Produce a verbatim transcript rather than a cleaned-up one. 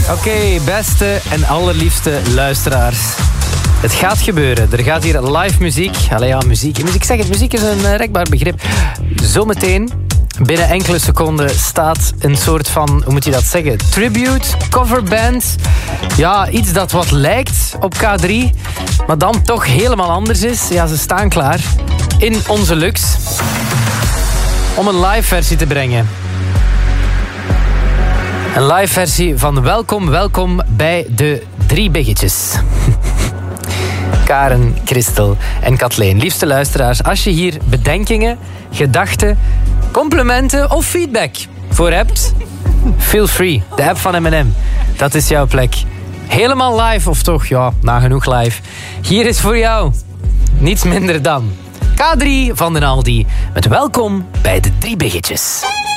Oké, okay, beste en allerliefste luisteraars. Het gaat gebeuren. Er gaat hier live muziek. Allee ja, muziek. Ik zeg het, muziek is een uh, rekbaar begrip. Zometeen, binnen enkele seconden, staat een soort van, hoe moet je dat zeggen? Tribute, coverband. Ja, iets dat wat lijkt op K drie, maar dan toch helemaal anders is. Ja, ze staan klaar in onze Lux om een live versie te brengen. Een live versie van Welkom, welkom bij de Drie Biggetjes. Karen, Christel en Kathleen. Liefste luisteraars, als je hier bedenkingen, gedachten, complimenten of feedback voor hebt, feel free. De app van M en M, dat is jouw plek. Helemaal live, of toch, ja, nagenoeg live. Hier is voor jou niets minder dan K drie van den Aldi met Welkom bij de Drie Biggetjes.